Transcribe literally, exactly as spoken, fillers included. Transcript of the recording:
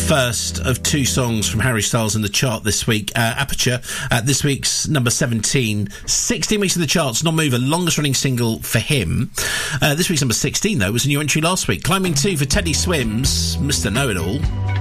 first of two songs from Harry Styles in the chart this week. Uh, Aperture, uh, this week's number seventeen. sixteen weeks in the charts, non-mover, longest running single for him. Uh, this week's number sixteen, though, was a new entry last week. Climbing two for Teddy Swims, Mister Know-It-All.